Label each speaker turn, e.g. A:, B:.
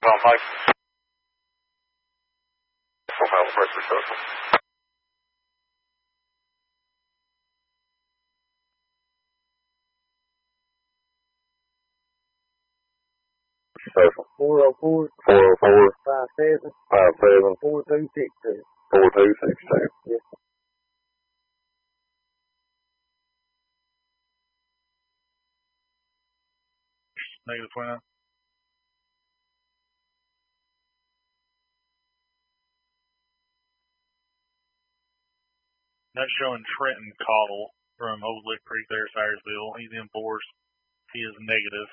A: On Mike. Profile first for social. Social.
B: 404
A: 404
B: 57
A: 57
B: 4262.
A: 4262.
B: Yes.
C: Negative 29. That's showing Trenton Cottle from Old Lick Creek there, Syersville. He's in force. He is negative.